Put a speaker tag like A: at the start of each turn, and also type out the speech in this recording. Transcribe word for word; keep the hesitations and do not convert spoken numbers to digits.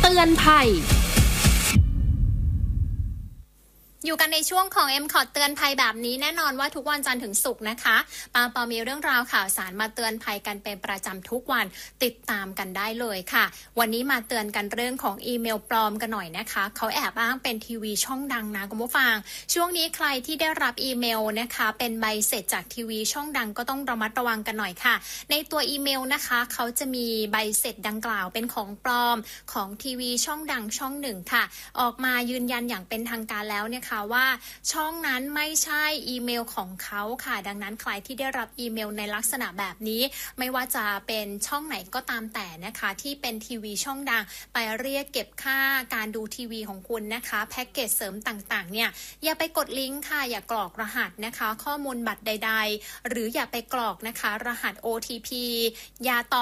A: เตือนภัย
B: อยู่กันในช่วงของ เอ็ม คอ ที เตือนภัยแบบนี้แน่นอนว่าทุกวันจันทร์ถึงศุกร์นะคะปาปอมีเรื่องราวข่าวสารมาเตือนภัยกันเป็นประจำทุกวันติดตามกันได้เลยค่ะวันนี้มาเตือนกันเรื่องของอีเมลปลอมกันหน่อยนะคะเขาแอบอ้างเป็นทีวีช่องดังนะคุณผู้ฟังช่วงนี้ใครที่ได้รับอีเมลนะคะเป็นใบเสร็จจากทีวีช่องดังก็ต้องระมัดระวังกันหน่อยค่ะในตัวอีเมลนะคะเขาจะมีใบเสร็จดังกล่าวเป็นของปลอมของทีวีช่องดังช่องหนึ่งค่ะออกมายืนยันอย่างเป็นทางการแล้วเนี่ยค่ะว่าช่องนั้นไม่ใช่อีเมลของเขาค่ะดังนั้นใครที่ได้รับอีเมลในลักษณะแบบนี้ไม่ว่าจะเป็นช่องไหนก็ตามแต่นะคะที่เป็นทีวีช่องดังไปเรียกเก็บค่าการดูทีวีของคุณนะคะแพ็กเกจเสริมต่างๆเนี่ยอย่าไปกดลิงก์ค่ะอย่ากรอกรหัสนะคะข้อมูลบัตรใดๆหรืออย่าไปกรอกนะคะรหัส โอ ที พี อย่าตอบ